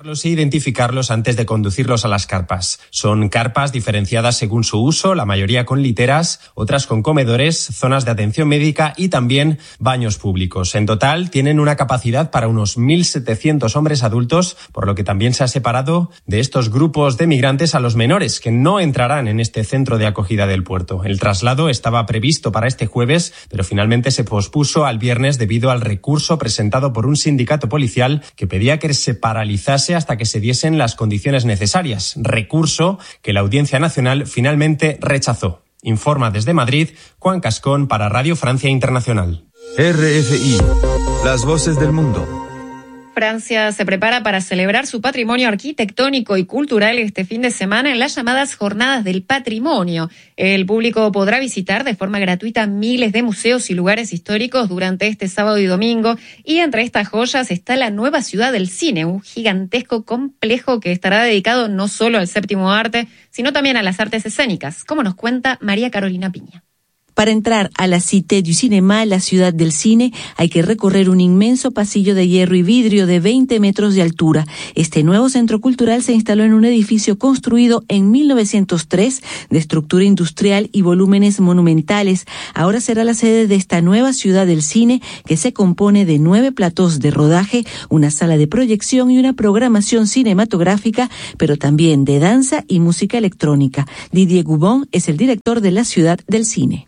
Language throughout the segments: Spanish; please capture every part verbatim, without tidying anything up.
e identificarlos antes de conducirlos a las carpas. Son carpas diferenciadas según su uso, la mayoría con literas, otras con comedores, zonas de atención médica y también baños públicos. En total tienen una capacidad para unos mil setecientos hombres adultos, por lo que también se ha separado de estos grupos de migrantes a los menores, que no entrarán en este centro de acogida del puerto. El traslado estaba previsto para este jueves, pero finalmente se pospuso al viernes debido al recurso presentado por un sindicato policial que pedía que se paralizase hasta que se diesen las condiciones necesarias, recurso que la Audiencia Nacional finalmente rechazó. Informa desde Madrid Juan Cascón para Radio Francia Internacional. R F I, las voces del mundo. Francia se prepara para celebrar su patrimonio arquitectónico y cultural este fin de semana en las llamadas Jornadas del Patrimonio. El público podrá visitar de forma gratuita miles de museos y lugares históricos durante este sábado y domingo. Y entre estas joyas está la nueva Ciudad del Cine, un gigantesco complejo que estará dedicado no solo al séptimo arte, sino también a las artes escénicas, como nos cuenta María Carolina Piña. Para entrar a la Cité du Cinéma, la ciudad del cine, hay que recorrer un inmenso pasillo de hierro y vidrio de veinte metros de altura. Este nuevo centro cultural se instaló en un edificio construido en mil novecientos tres, de estructura industrial y volúmenes monumentales. Ahora será la sede de esta nueva ciudad del cine, que se compone de nueve platós de rodaje, una sala de proyección y una programación cinematográfica, pero también de danza y música electrónica. Didier Goubon es el director de la ciudad del cine.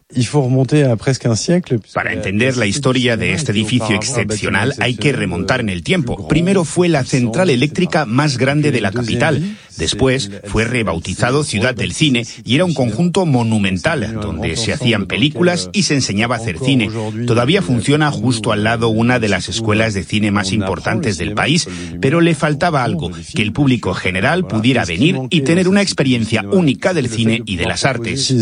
Para entender la historia de este edificio excepcional hay que remontar en el tiempo. Primero fue la central eléctrica más grande de la capital. Después fue rebautizado Ciudad del Cine y era un conjunto monumental donde se hacían películas y se enseñaba a hacer cine. Todavía funciona justo al lado una de las escuelas de cine más importantes del país, pero le faltaba algo, que el público general pudiera venir y tener una experiencia única del cine y de las artes.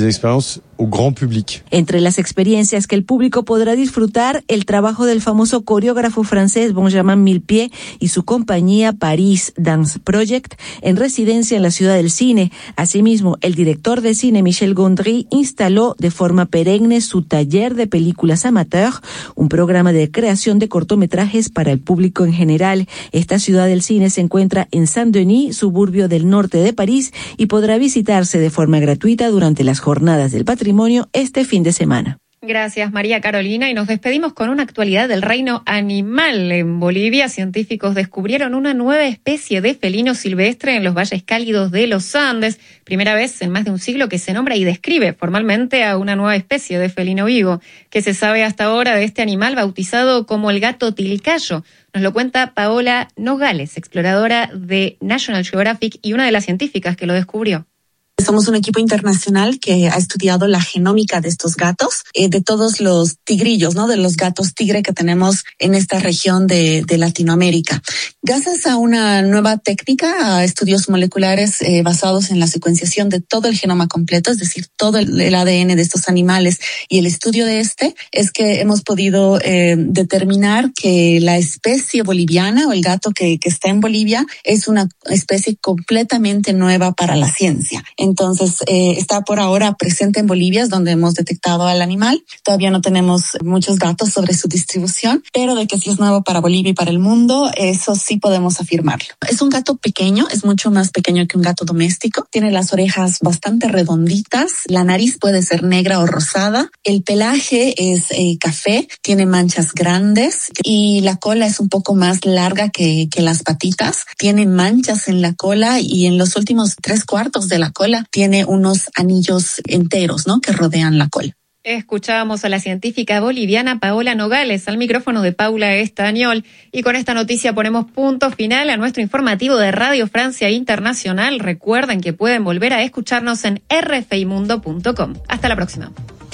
Entre las experiencias que el público podrá disfrutar, el trabajo del famoso coreógrafo francés Benjamin Millepied y su compañía Paris Dance Project en residencia en la Ciudad del Cine. Asimismo, el director de cine Michel Gondry instaló de forma perenne su taller de películas amateur, un programa de creación de cortometrajes para el público en general. Esta Ciudad del Cine se encuentra en Saint-Denis, suburbio del norte de París, y podrá visitarse de forma gratuita durante las Jornadas del Patrimonio este fin de semana. Gracias, María Carolina, y nos despedimos con una actualidad del reino animal. En Bolivia, científicos descubrieron una nueva especie de felino silvestre en los valles cálidos de los Andes. Primera vez en más de un siglo que se nombra y describe formalmente a una nueva especie de felino vivo. ¿Qué se sabe hasta ahora de este animal bautizado como el gato tilcayo? Nos lo cuenta Paola Nogales, exploradora de National Geographic y una de las científicas que lo descubrió. Somos un equipo internacional que ha estudiado la genómica de estos gatos, eh, de todos los tigrillos, ¿no? De los gatos tigre que tenemos en esta región de, de Latinoamérica. Gracias a una nueva técnica, a estudios moleculares eh, basados en la secuenciación de todo el genoma completo, es decir, todo el, el A D N de estos animales y el estudio de este, es que hemos podido eh, determinar que la especie boliviana o el gato que, que está en Bolivia es una especie completamente nueva para la ciencia. Entonces, eh, está por ahora presente en Bolivia, es donde hemos detectado al animal. Todavía no tenemos muchos datos sobre su distribución, pero de que sí es nuevo para Bolivia y para el mundo, eso sí podemos afirmarlo. Es un gato pequeño, es mucho más pequeño que un gato doméstico. Tiene las orejas bastante redonditas, la nariz puede ser negra o rosada, el pelaje es eh, café, tiene manchas grandes y la cola es un poco más larga que, que las patitas. Tiene manchas en la cola y en los últimos tres cuartos de la cola tiene unos anillos enteros, ¿no?, que rodean la cola. Escuchábamos a la científica boliviana Paola Nogales al micrófono de Paula Estañol, y con esta noticia ponemos punto final a nuestro informativo de Radio Francia Internacional. Recuerden que pueden volver a escucharnos en r f i mundo punto com. Hasta la próxima.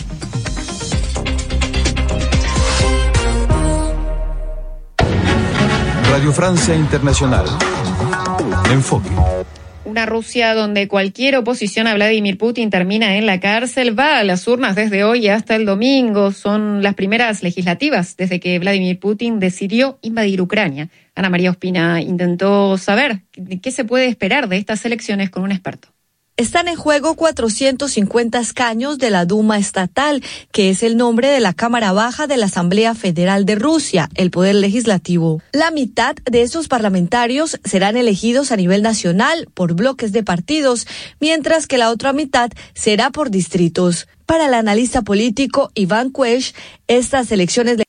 Radio Francia Internacional. Enfoque. Una Rusia donde cualquier oposición a Vladimir Putin termina en la cárcel va a las urnas desde hoy hasta el domingo. Son las primeras legislativas desde que Vladimir Putin decidió invadir Ucrania. Ana María Ospina intentó saber qué se puede esperar de estas elecciones con un experto. Están en juego cuatrocientos cincuenta escaños de la Duma estatal, que es el nombre de la Cámara Baja de la Asamblea Federal de Rusia, el poder legislativo. La mitad de esos parlamentarios serán elegidos a nivel nacional por bloques de partidos, mientras que la otra mitad será por distritos. Para el analista político Iván Cuesh, estas elecciones